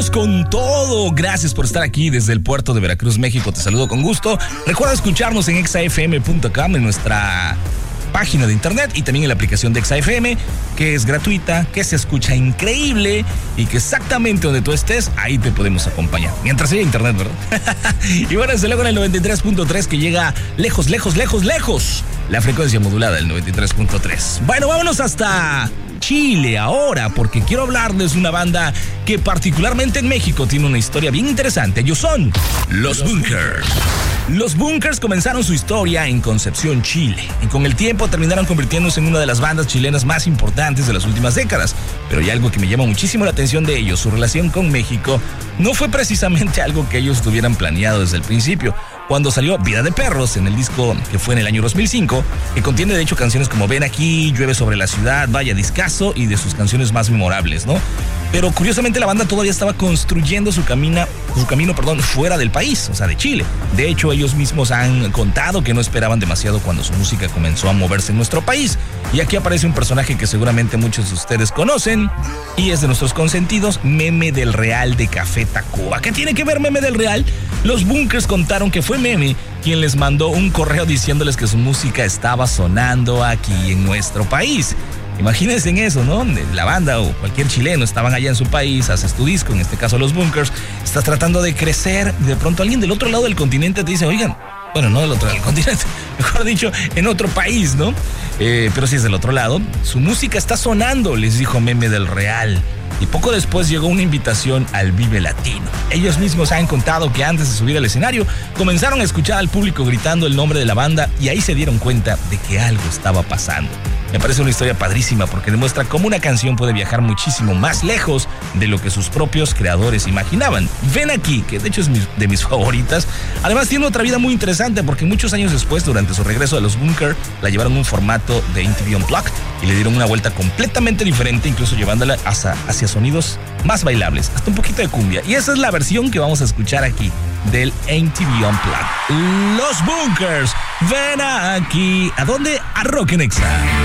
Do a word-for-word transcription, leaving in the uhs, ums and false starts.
vámonos con todo. Gracias por estar aquí desde el puerto de Veracruz, México. Te saludo con gusto. Recuerda escucharnos en exa efe eme punto com, en nuestra página de internet y también en la aplicación de Exa F M, que es gratuita, que se escucha increíble y que exactamente donde tú estés, ahí te podemos acompañar. Mientras haya internet, ¿verdad? Y bueno, desde luego en el noventa y tres punto tres, que llega lejos, lejos, lejos, lejos. La frecuencia modulada del noventa y tres punto tres. Bueno, vámonos hasta Chile ahora, porque quiero hablarles de una banda que particularmente en México tiene una historia bien interesante. Ellos son Los Bunkers. Los Bunkers comenzaron su historia en Concepción, Chile, y con el tiempo terminaron convirtiéndose en una de las bandas chilenas más importantes de las últimas décadas. Pero hay algo que me llama muchísimo la atención de ellos: su relación con México no fue precisamente algo que ellos tuvieran planeado desde el principio. Cuando salió Vida de Perros, en el disco que fue en el año dos mil cinco, que contiene de hecho canciones como Ven Aquí, Llueve sobre la Ciudad, vaya discazo, y de sus canciones más memorables, ¿no? Pero curiosamente la banda todavía estaba construyendo su, camina, su camino perdón, fuera del país, o sea, de Chile. De hecho, ellos mismos han contado que no esperaban demasiado cuando su música comenzó a moverse en nuestro país. Y aquí aparece un personaje que seguramente muchos de ustedes conocen, y es de nuestros consentidos, Meme del Real de Café Tacuba. ¿Qué tiene que ver Meme del Real? Los Bunkers contaron que fue Meme quien les mandó un correo diciéndoles que su música estaba sonando aquí en nuestro país. Imagínense en eso, ¿no? La banda o cualquier chileno estaban allá en su país, haces tu disco, en este caso Los Bunkers, estás tratando de crecer, y de pronto alguien del otro lado del continente te dice, oigan, bueno, no del otro lado del continente, mejor dicho, en otro país, ¿no? Eh, pero si es del otro lado, su música está sonando, les dijo Meme del Real. Y poco después llegó una invitación al Vive Latino. Ellos mismos han contado que antes de subir al escenario, comenzaron a escuchar al público gritando el nombre de la banda, y ahí se dieron cuenta de que algo estaba pasando. Me parece una historia padrísima porque demuestra cómo una canción puede viajar muchísimo más lejos de lo que sus propios creadores imaginaban. Ven Aquí, que de hecho es de mis favoritas, además tiene otra vida muy interesante porque muchos años después, durante su regreso a Los Bunkers, la llevaron a un formato de M T V Unplugged y le dieron una vuelta completamente diferente, incluso llevándola hacia, hacia sonidos más bailables, hasta un poquito de cumbia. Y esa es la versión que vamos a escuchar aquí del M T V Unplugged. Los Bunkers, ven aquí. ¿A dónde? A Rock en Exa.